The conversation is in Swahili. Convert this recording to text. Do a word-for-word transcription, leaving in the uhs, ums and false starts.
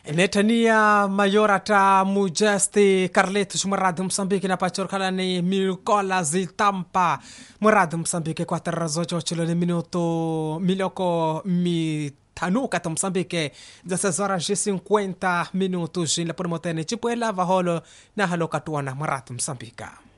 Netania Mayorata Mujesti Carletos Murad Msambiki na Pachorkalani Milkola Zitampa Murad Msambiki quattro razocho chiloni minuto miloko mi tanuka ta Msambiki dezesseis horas e cinquenta minutos la promotene chipuela vaholo na halokatuana Murad Msambika.